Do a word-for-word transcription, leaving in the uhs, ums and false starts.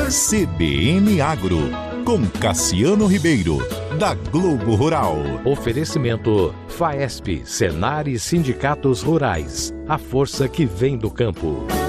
C B N Agro, com Cassiano Ribeiro, da Globo Rural. Oferecimento Faesp, Senar e Sindicatos Rurais. A força que vem do campo.